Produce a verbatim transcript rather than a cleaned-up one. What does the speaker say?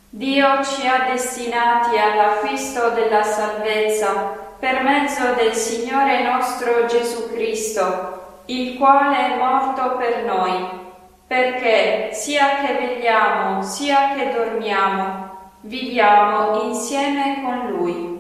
Dio ci ha destinati all'acquisto della salvezza per mezzo del Signore nostro Gesù Cristo, il quale è morto per noi, perché sia che vegliamo sia che dormiamo, viviamo insieme con Lui.